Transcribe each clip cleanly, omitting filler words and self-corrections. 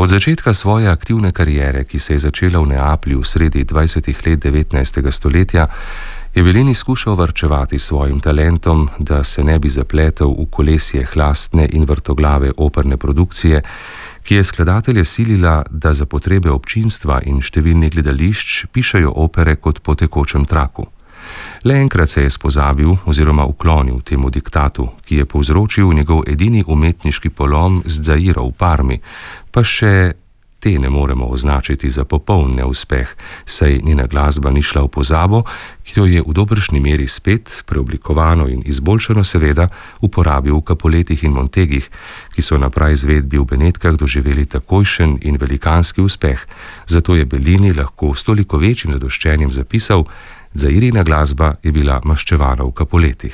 Od začetka svoje aktivne kariere, ki se je začela v Neaplju sredi 20. let 19. stoletja, je Bellini skušal varčevati svojim talentom, da se ne bi zapletel v kolesje hlastne in vrtoglave operne produkcije, ki je skladatelje silila, da za potrebe občinstva in številnih gledališč pišejo opere kot po tekočem traku. Le enkrat se je spozabil oziroma uklonil temu diktatu, ki je povzročil njegov edini umetniški polom z Zairo v Parmi, pa še te ne moremo označiti za popoln neuspeh, saj njena glasba ni šla v pozabo, ki jo je v dobršni meri spet, preoblikovano in izboljšano seveda, uporabil v Capuletih in Montegih, ki so na praizvedbi v Benetkah doživeli takojšen in velikanski uspeh, zato je Bellini lahko s toliko večjim zadoščenjem zapisal: Zairina glasba je bila maščevana v Capuletih.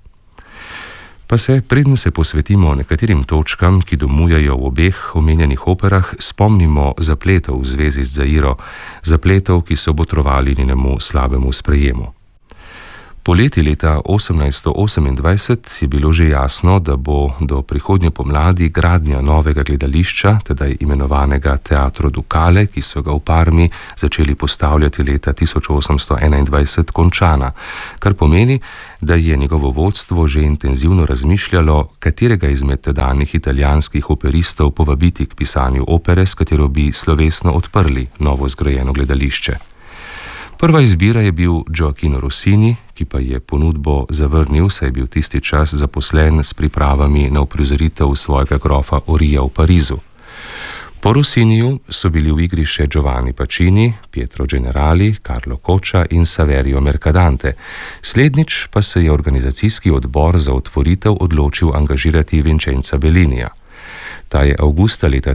Pa se, preden se posvetimo nekaterim točkam, ki domujajo v obeh omenjenih operah, spomnimo zapletov v zvezi z Zairo, zapletov, ki so botrovali njenemu slabemu sprejemu. Poleti leta 1828 je bilo že jasno, da bo do prihodnje pomladi gradnja novega gledališča, tedaj imenovanega Teatro Ducale, ki so ga v Parmi začeli postavljati leta 1821, končana, kar pomeni, da je njegovo vodstvo že intenzivno razmišljalo, katerega izmed tedanjih italijanskih operistov povabiti k pisanju opere, s katero bi slovesno odprli novo zgrajeno gledališče. Prva izbira je bil Gioacchino Rossini, ki pa je ponudbo zavrnil, saj je bil tisti čas zaposlen s pripravami na uprizoritev svojega grofa Orija v Parizu. Po Rossiniju so bili v igri še Giovanni Pacini, Pietro Generali, Carlo Coccia in Saverio Mercadante. Slednjič pa se je organizacijski odbor za otvoritev odločil angažirati Vincenza Bellinija. Ta je avgusta leta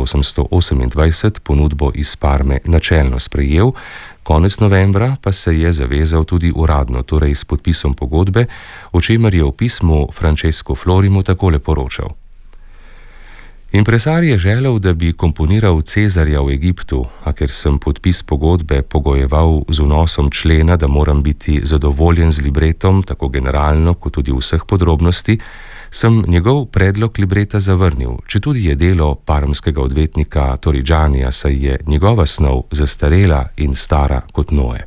1828 ponudbo iz Parme načelno sprejel, konec novembra pa se je zavezal tudi uradno, torej s podpisom pogodbe, o čemer je v pismu Francesco Florimu takole poročal. Impresar je želel, da bi komponiral Cezarja v Egiptu, a ker sem podpis pogodbe pogojeval z vnosom člena, da moram biti zadovoljen z libretom, tako generalno kot tudi vseh podrobnosti, sem njegov predlog libreta zavrnil, četudi je delo parmskega odvetnika Torrigianija, saj je njegova snov zastarela in stara kot Noe.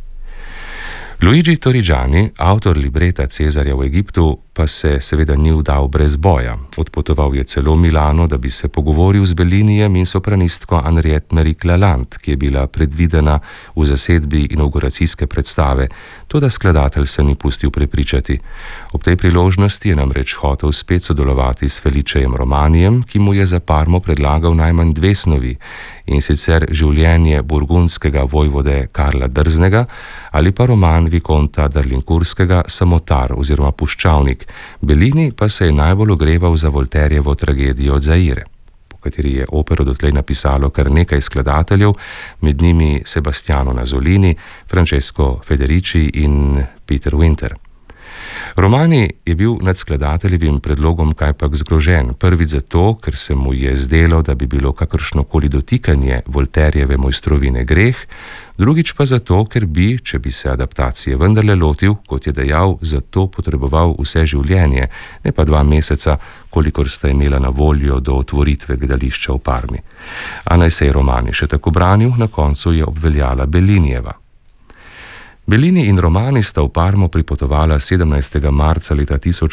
Luigi Torrigiani, avtor libreta Cezarja v Egiptu, pa se seveda ni vdal brez boja. Odpotoval je celo v Milano, da bi se pogovoril z Bellinijem in sopranistko Henriette Marie Lalande, ki je bila predvidena v zasedbi inauguracijske predstave, toda skladatelj se ni pustil prepričati. Ob tej priložnosti je namreč hotel spet sodelovati s Felicejem Romanijem, ki mu je za Parmo predlagal najmanj dve snovi, in sicer življenje burgundskega vojvode Karla Drznega ali pa roman vikonta Darlincourskega Samotar oziroma Puščavnik. Bellini pa se je najbolj ogreval za Voltairejevo tragedijo Zaire, po kateri je opero dotlej napisalo kar nekaj skladateljev, med njimi Sebastiano Nazolini, Francesco Federici in Peter Winter. Romani je bil nad skladateljevim predlogom kajpak zgrožen, prvič zato, ker se mu je zdelo, da bi bilo kakršnokoli dotikanje Voltairejeve mojstrovine greh, drugič pa zato, ker bi, če bi se adaptacije vendarle lotil, kot je dejal, zato potreboval vse življenje, ne pa 2 meseca, kolikor sta imela na voljo do otvoritve gledališča v Parmi. A naj se je Romani še tako branil, na koncu je obveljala Bellinijeva. Bellini in Romani sta v Parmo pripotovala 17. marca leta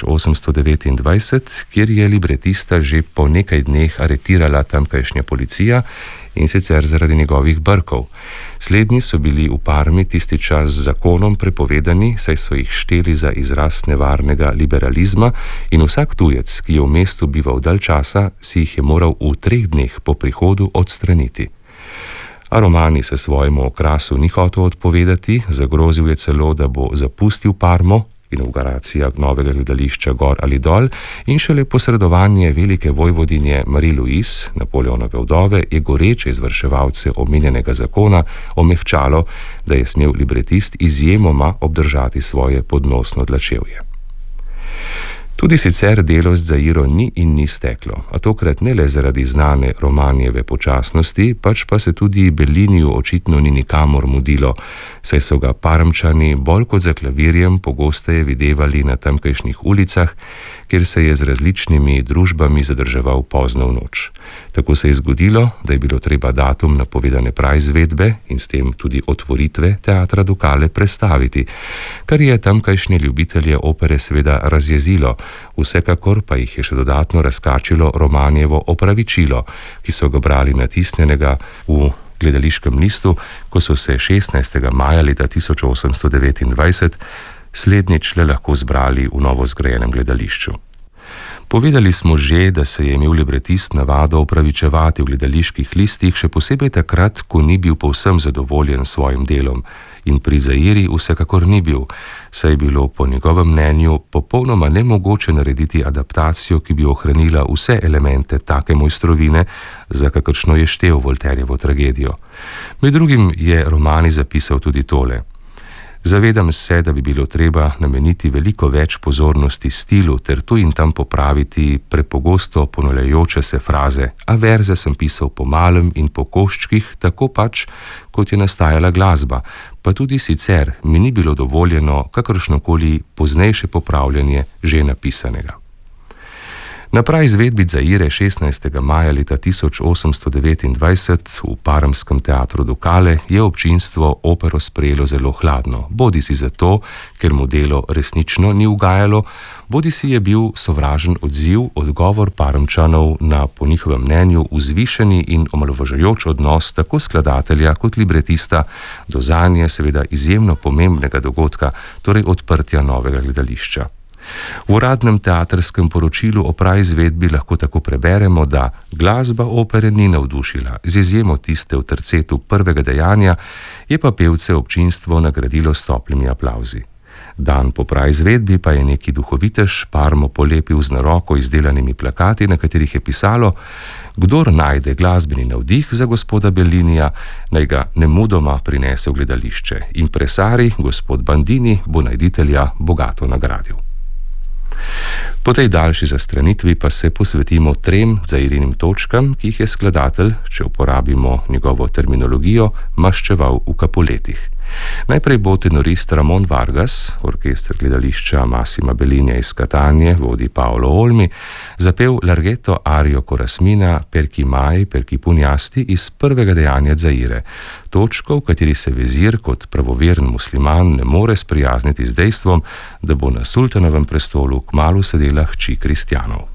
1829, kjer je libretista že po nekaj dneh aretirala tamkajšnja policija, in sicer zaradi njegovih brkov. Slednji so bili v Parmi tisti čas z zakonom prepovedani, saj so jih šteli za izraz nevarnega liberalizma in vsak tujec, ki je v mestu bival dalj časa, si jih je moral v 3 dneh po prihodu odstraniti. A Romani se svojemu okrasu ni hotel odpovedati, zagrozil je celo, da bo zapustil Parmo, inauguracija novega gledališča gor ali dol, in šele posredovanje velike vojvodinje Marie-Louise, Napoleonove vdove, je goreče izvrševalce omenjenega zakona omehčalo, da je smel libretist izjemoma obdržati svoje podnosno dlačevje. Tudi sicer delo z Zairo ni in ni steklo, a tokrat ne le zaradi znane Romanijeve počasnosti, pač pa se tudi Belliniju očitno ni nikamor mudilo, saj so ga Parmčani bolj kot za klavirjem pogosteje videvali na tamkajšnjih ulicah, kjer se je z različnimi družbami zadrževal pozno v noč. Tako se je zgodilo, da je bilo treba datum napovedane praizvedbe in s tem tudi otvoritve Teatra Ducale prestaviti, kar je tamkajšnje ljubitelje opere seveda razjezilo, vsekakor pa jih je še dodatno razkačilo Romanijevo opravičilo, ki so ga brali natisnjenega v gledališkem listu, ko so se 16. maja leta 1829 slednjič le lahko zbrali v novo zgrajenem gledališču. Povedali smo že, da se je imel libretist navado opravičevati v gledaliških listih, še posebej takrat, ko ni bil povsem zadovoljen s svojim delom, in pri Zairi vsekakor ni bil, saj je bilo po njegovem mnenju popolnoma nemogoče narediti adaptacijo, ki bi ohranila vse elemente take mojstrovine, za kakršno je štel Voltairejevo tragedijo. Med drugim je Romani zapisal tudi tole: Zavedam se, da bi bilo treba nameniti veliko več pozornosti stilu ter tu in tam popraviti prepogosto ponavljajoče se fraze, a verze sem pisal po malem in po koščkih, tako pač, kot je nastajala glasba, pa tudi sicer mi ni bilo dovoljeno kakršnokoli poznejše popravljanje že napisanega. Na praizvedbi Zaire 16. maja leta 1829 v Parmskem teatru Ducale je občinstvo opero sprejelo zelo hladno, bodisi zato, ker mu delo resnično ni ugajalo, bodisi je bil sovražen odziv, odgovor Parmčanov na po njihovem mnenju vzvišeni in omalovažujoč odnos tako skladatelja kot libretista do zanje seveda izjemno pomembnega dogodka, torej odprtja novega gledališča. V uradnem teatrskem poročilu o praizvedbi lahko tako preberemo, da glasba opere ni navdušila, z izjemo tiste v tercetu prvega dejanja, je pa pevce občinstvo nagradilo s toplimi aplavzi. Dan po praizvedbi pa je neki duhovitež Parmo polepil z na roko izdelanimi plakati, na katerih je pisalo: Kdor najde glasbeni navdih za gospoda Bellinija, naj ga nemudoma prinese v gledališče. Impresari, gospod Bandini, bo najditelja bogato nagradil. Po tej daljši zastranitvi pa se posvetimo 3 Zairinim točkam, ki jih je skladatelj, če uporabimo njegovo terminologijo, maščeval v Capuletih. Najprej bo tenorist Ramon Vargas, orkester gledališča Massima Bellinija iz Catanie, vodi Paolo Olmi, zapel larghetto ario Corasmina Per chi mai, per chi pugnasti iz prvega dejanja Zaire, točko, v kateri se vezir kot pravoveren musliman ne more sprijazniti z dejstvom, da bo na sultanovem prestolu kmalu sedela hči kristjanov.